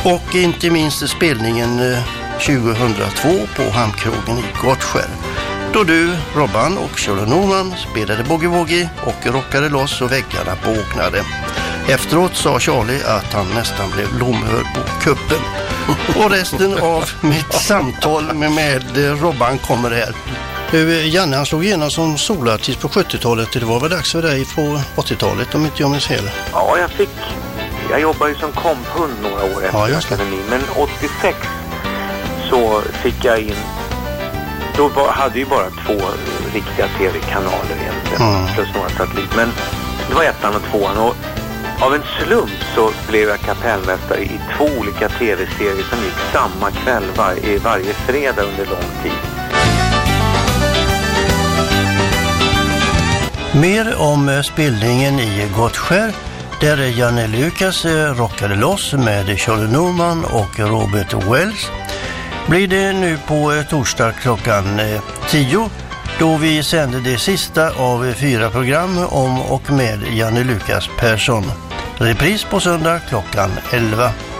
Och inte minst spelningen 2002 på Hamnkrogen i Gottskär. Då du, Robban och Charlie Norman spelade boogie-woogie och rockade loss och väggarna bågnade. Efteråt sa Charlie att han nästan blev lomhörd på kuppen. Och resten av mitt samtal med Robban kommer här. Janne, han slog igenom som solartist på 70-talet. Det var väl dags för dig på 80-talet om inte jag minns fel? Ja, jag jobbade ju som komphund några år efter akademin. Men 86 så fick jag in, då hade ju bara 2 riktiga tv-kanaler egentligen, plus några satellit. Men det var 1:an och 2:an, och av en slump så blev jag kapellmästare i 2 olika tv-serier som gick samma kväll varje fredag under lång tid. Mer om spelningen i Gottskär, där Janne Lukas rockade loss med Charlie Norman och Robert Wells, blir det nu på torsdag klockan 10, då vi sänder det sista av 4 program om och med Janne Lukas Persson. Repris på söndag klockan 11.